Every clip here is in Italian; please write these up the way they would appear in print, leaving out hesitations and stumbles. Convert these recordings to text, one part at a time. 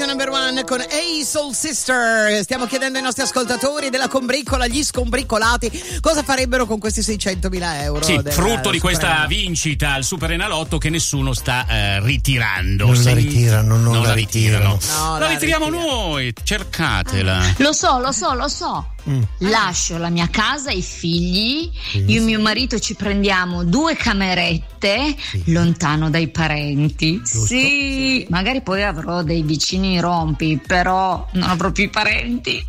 Number One con Hey Soul Sister. Stiamo chiedendo ai nostri ascoltatori della combriccola, gli scombriccolati, cosa farebbero con questi 600.000 euro. Sì, frutto di questa vincita al Super Enalotto che nessuno sta ritirando. Non la ritirano. La ritiriamo noi, cercatela. Lo so. Lascio la mia casa ai figli, io e mio marito ci prendiamo 2 camerette lontano dai parenti. Sì, magari poi avrò dei vicini rompi, però non avrò più i parenti.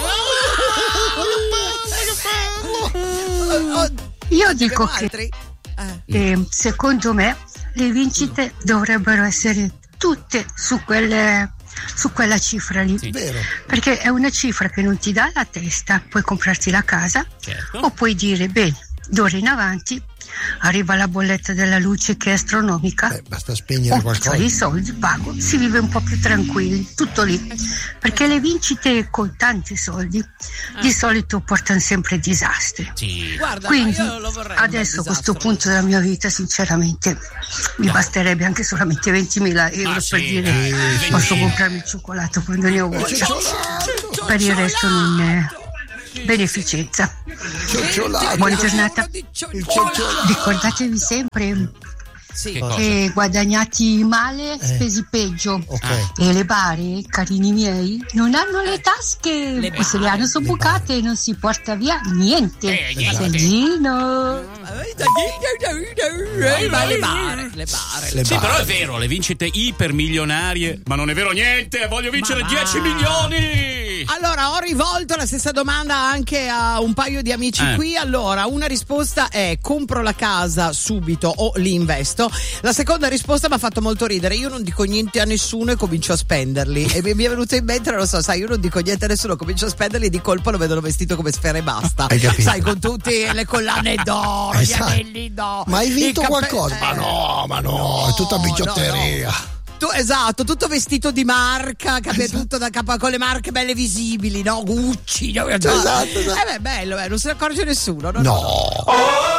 Io dico che secondo me le vincite dovrebbero essere tutte su quella cifra lì, Vero. perché è una cifra che non ti dà la testa. Puoi comprarti la casa, Certo. o puoi dire bene, d'ora in avanti arriva la bolletta della luce che è astronomica, Basta spegnere qualcosa. cioè i soldi pago, si vive un po' più tranquilli, tutto lì, perché le vincite con tanti soldi di solito portano sempre disastri. Sì. Guarda, Quindi io lo vorrei adesso a questo punto della mia vita sinceramente mi basterebbe anche solamente 20.000 euro per dire posso comprarmi il cioccolato quando ne ho voglia, per il resto non è beneficenza. Buona giornata. Ricordatevi sempre che guadagnati male, spesi peggio. E le bare, carini miei, non hanno le tasche, e se le hanno sono bucate e non si porta via niente. Sergino. Le bare. Sì, però è vero, le vincite ipermilionarie, ma non è vero niente, voglio vincere 10 milioni! Allora, ho rivolto la stessa domanda anche a un paio di amici qui. Allora, una risposta è: compro la casa subito o li investo. La seconda risposta mi ha fatto molto ridere: io non dico niente a nessuno e comincio a spenderli. E mi è venuto in mente, non lo so, sai, io non dico niente a nessuno, comincio a spenderli e di colpo lo vedono vestito come Sfera e basta. Hai capito? Sai, con tutte le collane d'oro, gli anelli d'oro. Ma hai vinto i qualcosa? Ma no, è tutta bigiotteria. Esatto, tutto vestito di marca, tutto da capo, con le marche belle visibili, no? Gucci, no? Esatto. Bello, non se ne accorge nessuno. No.